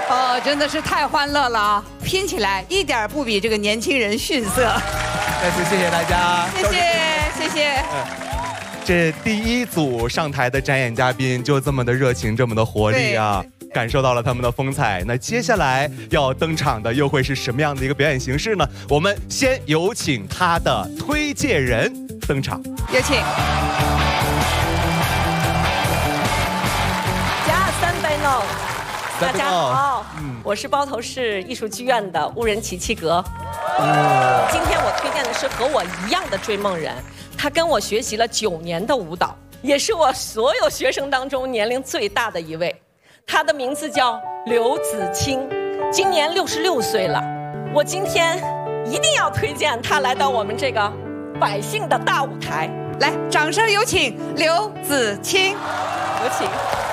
真的是太欢乐了啊！拼起来一点不比这个年轻人逊色。 再次谢谢大家， 谢谢。 这第一组上台的展演嘉宾就这么的热情，这么的活力啊！感受到了他们的风采。那接下来要登场的又会是什么样的一个表演形式呢？我们先有请他的推荐人登场， 有请。 加三杯喏。大家好， 嗯， 我是包头市艺术剧院的乌人齐七格。今天我推荐的是和我一样的追梦人，他跟我学习了9年的舞蹈，也是我所有学生当中年龄最大的一位。他的名字叫刘子清，今年66岁了。我今天一定要推荐他来到我们这个百姓的大舞台。 来，掌声有请刘子清， 有请。